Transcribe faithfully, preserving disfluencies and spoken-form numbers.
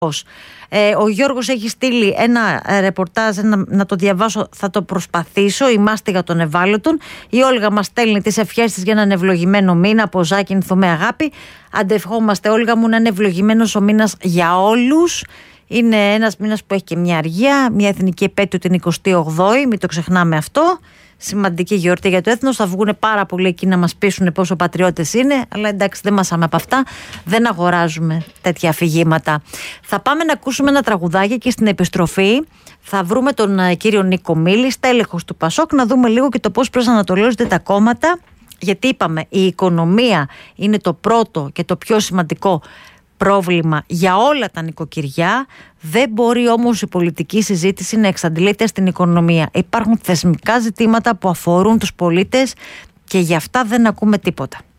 Ε, ο Γιώργος έχει στείλει ένα ρεπορτάζ, ένα, να το διαβάσω, θα το προσπαθήσω. Η μάστιγα των ευάλωτων. Η Όλγα μας στέλνει τις ευχές της για έναν ευλογημένο μήνα. Από Ζάκη Νθωμέ αγάπη. Αντευχόμαστε, Όλγα μου, να είναι ευλογημένος ο μήνας για όλους. Είναι ένας μήνας που έχει και μια αργία, μια εθνική επέτειο την εικοστή όγδοη, μην το ξεχνάμε αυτό. Σημαντική γιορτή για το έθνος. Θα βγουν πάρα πολλοί εκεί να μας πείσουν πόσο πατριώτες είναι, αλλά εντάξει, δεν μασάμε από αυτά. Δεν αγοράζουμε τέτοια αφηγήματα. Θα πάμε να ακούσουμε ένα τραγουδάκι και στην επιστροφή θα βρούμε τον κύριο Νίκο Μίλη, στέλεχος του Πασόκ, να δούμε λίγο και το πώς προσανατολίζονται τα κόμματα. Γιατί είπαμε, η οικονομία είναι το πρώτο και το πιο σημαντικό πρόβλημα για όλα τα νοικοκυριά. Δεν μπορεί όμως η πολιτική συζήτηση να εξαντλείται στην οικονομία. Υπάρχουν θεσμικά ζητήματα που αφορούν τους πολίτες και γι' αυτά δεν ακούμε τίποτα.